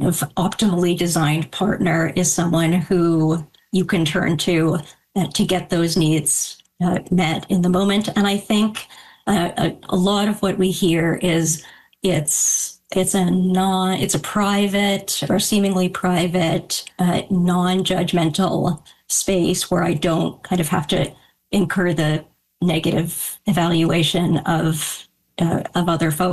kind of optimally designed partner is someone who you can turn to get those needs met in the moment. And I think a lot of what we hear is it's a private or seemingly private, non-judgmental space where I don't kind of have to incur the negative evaluation of other folks.